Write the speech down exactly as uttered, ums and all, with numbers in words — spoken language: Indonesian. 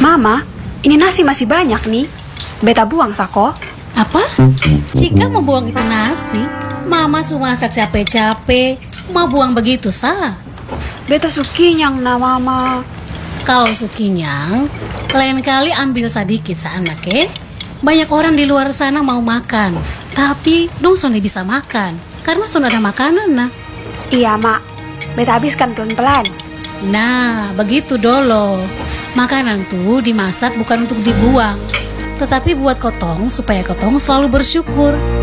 Mama, ini nasi masih banyak nih. Beta buang sako. Apa? Jika mau buang itu nasi, Mama sudah masak capek-capek, mau buang begitu sah. Beta sukinyang na mama. Kalau sukinyang, lain kali ambil sedikit sa anak eh. Banyak orang di luar sana mau makan, tapi dong sudah bisa makan karena sudah ada makanan nah. Iya mak, beta habiskan pelan-pelan. Nah, begitu dolo. Makanan tuh dimasak bukan untuk dibuang, tetapi buat kotong supaya kotong selalu bersyukur.